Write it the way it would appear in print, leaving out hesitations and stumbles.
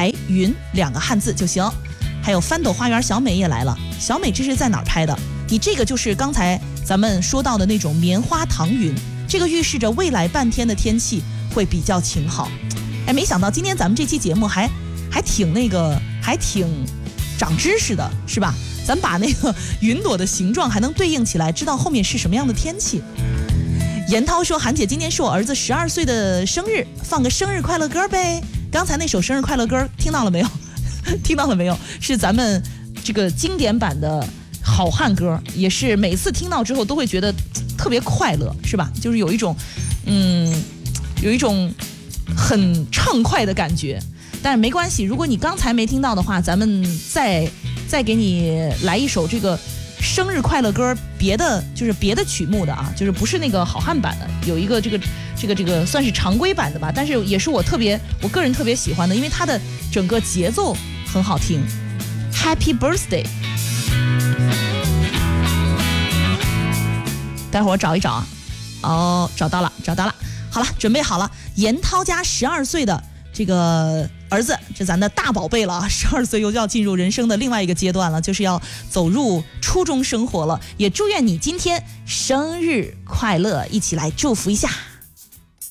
白云2个汉字就行。还有翻斗花园小美也来了，小美这是在哪儿拍的？你这个就是刚才咱们说到的那种棉花糖云，这个预示着未来半天的天气会比较晴好。没想到今天咱们这期节目还挺长知识的，是吧？咱们把那个云朵的形状还能对应起来，知道后面是什么样的天气。严涛说，韩姐今天是我儿子12岁的生日，放个生日快乐歌呗。刚才那首生日快乐歌听到了没有？听到了没有？是咱们这个经典版的好汉歌，也是每次听到之后都会觉得特别快乐，是吧？就是有一种很畅快的感觉。但是没关系，如果你刚才没听到的话，咱们再给你来一首这个生日快乐歌，别的曲目的啊，就是不是那个好汉版的，有一个这个算是常规版的吧，但是也是我个人特别喜欢的，因为它的整个节奏很好听。Happy Birthday， 待会儿我找一找啊。哦，找到了。好了，准备好了。严涛家12岁的这个儿子，这咱的大宝贝了啊，12岁又要进入人生的另外一个阶段了，就是要走入初中生活了。也祝愿你今天生日快乐，一起来祝福一下。